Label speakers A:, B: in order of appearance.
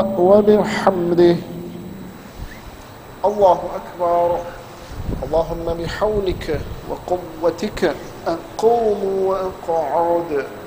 A: وبحمده. الله أكبر. اللهم بحولك وقوتك أقوم وأقعد.